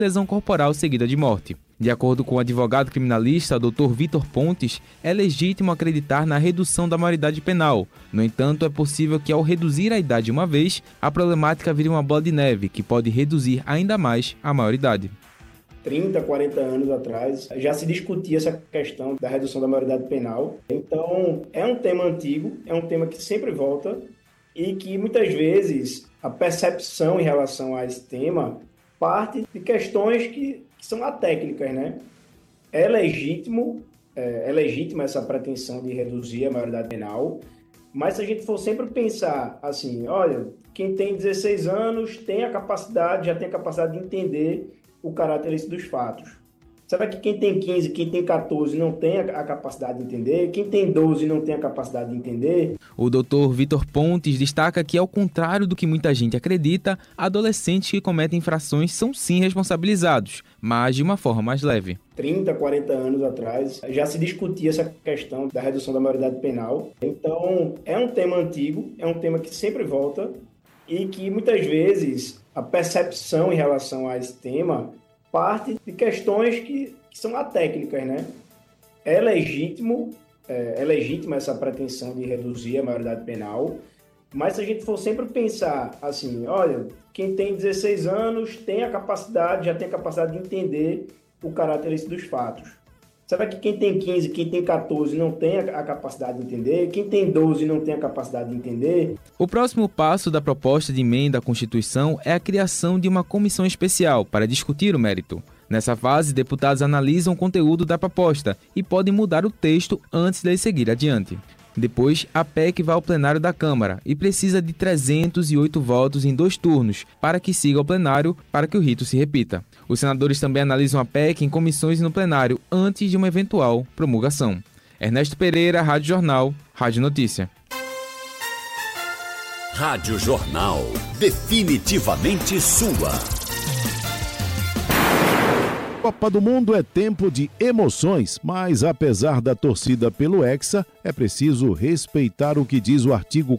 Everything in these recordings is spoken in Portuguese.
lesão corporal seguida de morte. De acordo com o advogado criminalista Dr. Vitor Pontes, é legítimo acreditar na redução da maioridade penal. No entanto, é possível que ao reduzir a idade uma vez, a problemática vire uma bola de neve que pode reduzir ainda mais a maioridade. 30, 40 anos atrás, já se discutia essa questão da redução da maioridade penal. Então, é um tema antigo, é um tema que sempre volta e que muitas vezes a percepção em relação a esse tema parte de questões que são atécnicas, né? É legítima essa pretensão de reduzir a maioridade penal, mas se a gente for sempre pensar assim, olha, quem tem 16 anos já tem a capacidade de entender o caráter ilícito dos fatos. Será que quem tem 15, quem tem 14 não tem a capacidade de entender? Quem tem 12 não tem a capacidade de entender? O Dr. Vitor Pontes destaca que, ao contrário do que muita gente acredita, adolescentes que cometem infrações são sim responsabilizados, mas de uma forma mais leve. 30, 40 anos atrás, já se discutia essa questão da redução da maioridade penal. Então, é um tema antigo, é um tema que sempre volta e que muitas vezes a percepção em relação a esse tema parte de questões que são atécnicas, né? É legítima essa pretensão de reduzir a maioridade penal, mas se a gente for sempre pensar assim, olha, quem tem 16 anos já tem a capacidade de entender o caráter ilícito dos fatos. Será que quem tem 15, quem tem 14 não tem a capacidade de entender? Quem tem 12 não tem a capacidade de entender? O próximo passo da proposta de emenda à Constituição é a criação de uma comissão especial para discutir o mérito. Nessa fase, deputados analisam o conteúdo da proposta e podem mudar o texto antes de seguir adiante. Depois, a PEC vai ao plenário da Câmara e precisa de 308 votos em 2 turnos para que siga ao plenário para que o rito se repita. Os senadores também analisam a PEC em comissões e no plenário antes de uma eventual promulgação. Ernesto Pereira, Rádio Jornal, Rádio Notícia. Rádio Jornal, definitivamente sua. Copa do Mundo é tempo de emoções, mas apesar da torcida pelo Hexa, é preciso respeitar o que diz o artigo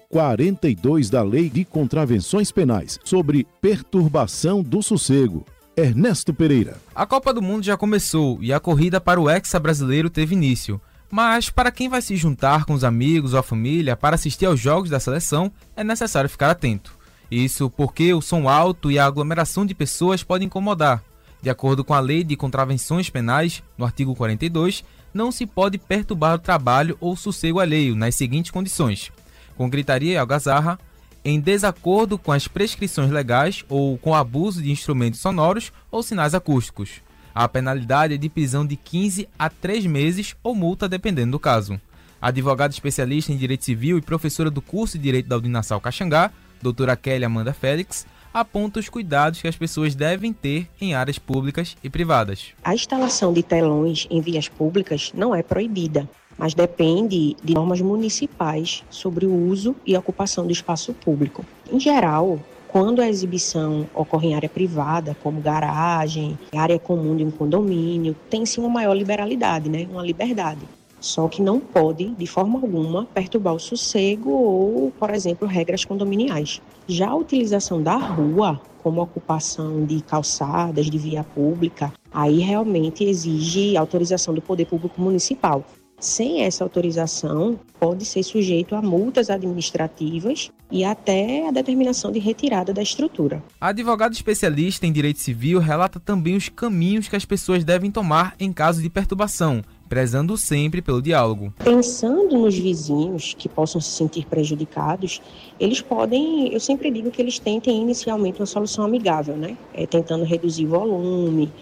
42 da Lei de Contravenções Penais, sobre perturbação do sossego. Ernesto Pereira. A Copa do Mundo já começou e a corrida para o Hexa brasileiro teve início. Mas para quem vai se juntar com os amigos ou a família para assistir aos jogos da seleção, é necessário ficar atento. Isso porque o som alto e a aglomeração de pessoas podem incomodar. De acordo com a Lei de Contravenções Penais, no artigo 42, não se pode perturbar o trabalho ou sossego alheio nas seguintes condições: com gritaria e algazarra, em desacordo com as prescrições legais ou com abuso de instrumentos sonoros ou sinais acústicos. A penalidade é de prisão de 15 a 3 meses ou multa, dependendo do caso. A advogada especialista em Direito Civil e professora do curso de Direito da Udinassal Caxangá, doutora Kelly Amanda Félix, aponta os cuidados que as pessoas devem ter em áreas públicas e privadas. A instalação de telões em vias públicas não é proibida, mas depende de normas municipais sobre o uso e ocupação do espaço público. Em geral, quando a exibição ocorre em área privada, como garagem, área comum de um condomínio, tem-se uma maior liberalidade, uma liberdade. Só que não pode, de forma alguma, perturbar o sossego ou, por exemplo, regras condominiais. Já a utilização da rua, como ocupação de calçadas, de via pública, aí realmente exige autorização do Poder Público Municipal. Sem essa autorização, pode ser sujeito a multas administrativas e até a determinação de retirada da estrutura. A advogada especialista em Direito Civil relata também os caminhos que as pessoas devem tomar em caso de perturbação, prezando sempre pelo diálogo. Pensando nos vizinhos que possam se sentir prejudicados, eles podem, eu sempre digo que eles tentem inicialmente uma solução amigável, tentando reduzir o volume,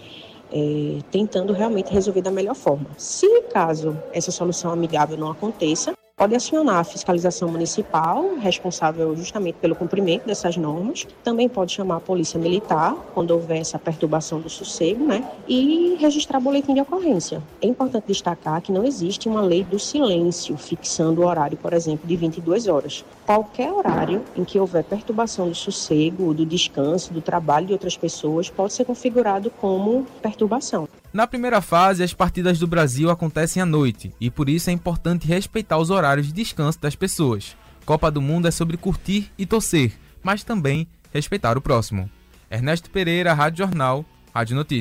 tentando realmente resolver da melhor forma. Se caso essa solução amigável não aconteça, pode acionar a fiscalização municipal, responsável justamente pelo cumprimento dessas normas. Também pode chamar a polícia militar, quando houver essa perturbação do sossego, e registrar boletim de ocorrência. É importante destacar que não existe uma lei do silêncio, fixando o horário, por exemplo, de 22 horas. Qualquer horário em que houver perturbação do sossego, do descanso, do trabalho de outras pessoas, pode ser configurado como perturbação. Na primeira fase, as partidas do Brasil acontecem à noite e por isso é importante respeitar os horários de descanso das pessoas. Copa do Mundo é sobre curtir e torcer, mas também respeitar o próximo. Ernesto Pereira, Rádio Jornal, Rádio Notícias.